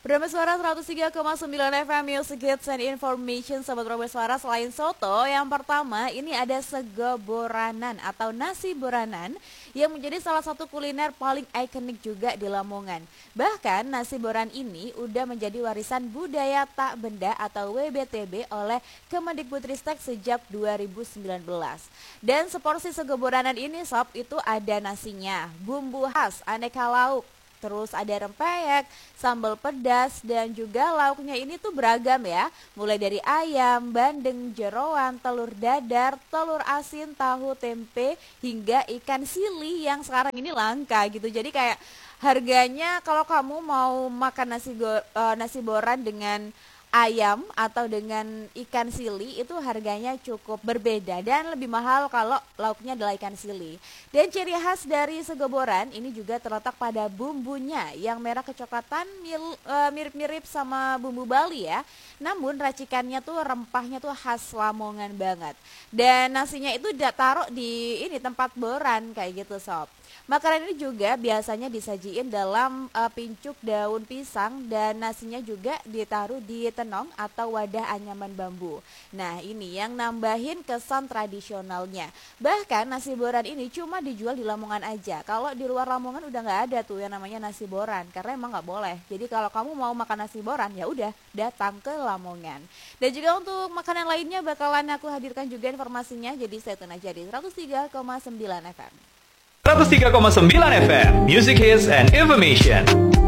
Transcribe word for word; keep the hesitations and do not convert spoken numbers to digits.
Rame Suara seratus tiga koma sembilan F M Music Hits and Information. Sobat Rame Suara, selain soto, yang pertama ini ada sego boranan atau nasi boranan yang menjadi salah satu kuliner paling ikonik juga di Lamongan. Bahkan nasi boran ini udah menjadi warisan budaya tak benda atau W B T B oleh Kemendikbudristek sejak dua ribu sembilan belas. Dan seporsi sego boranan ini sob itu ada nasinya, bumbu khas, aneka lauk, terus ada rempeyek, sambal pedas, dan juga lauknya ini tuh beragam ya. Mulai dari ayam, bandeng, jeroan, telur dadar, telur asin, tahu, tempe, hingga ikan sili yang sekarang ini langka gitu. Jadi kayak harganya kalau kamu mau makan nasi go, uh, nasi boran dengan ayam atau dengan ikan sili itu harganya cukup berbeda dan lebih mahal kalau lauknya adalah ikan sili. Dan ciri khas dari sego boran ini juga terletak pada bumbunya yang merah kecoklatan mil, e, mirip-mirip sama bumbu Bali ya. Namun racikannya tuh rempahnya tuh khas Lamongan banget. Dan nasinya itu ditaruh di ini tempat boran kayak gitu sob. Makanan ini juga biasanya disajiin dalam uh, pincuk daun pisang dan nasinya juga ditaruh di tenong atau wadah anyaman bambu. Nah ini yang nambahin kesan tradisionalnya. Bahkan nasi boran ini cuma dijual di Lamongan aja. Kalau di luar Lamongan udah nggak ada tuh yang namanya nasi boran karena emang nggak boleh. Jadi kalau kamu mau makan nasi boran ya udah datang ke Lamongan. Dan juga untuk makanan lainnya bakalan aku hadirkan juga informasinya. Jadi stay tune aja di seratus tiga koma sembilan F M. seratus tiga koma sembilan F M Music Hits and Information.